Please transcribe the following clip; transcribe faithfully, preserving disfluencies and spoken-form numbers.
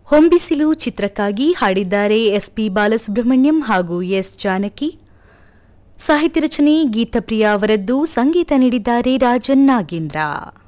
ಹೊಂಬಿಸಿಲು ಚಿತ್ರಕ್ಕಾಗಿ ಹಾಡಿದ್ದಾರೆ ಎಸ್ಪಿ ಬಾಲಸುಬ್ರಹ್ಮಣ್ಯಂ ಹಾಗೂ ಎಸ್ ಜಾನಕಿ. ಸಾಹಿತ್ಯ ರಚನೆ ಗೀತಪ್ರಿಯ ಅವರದ್ದು, ಸಂಗೀತ ನೀಡಿದ್ದಾರೆ ರಾಜನ್ ನಾಗೇಂದ್ರ.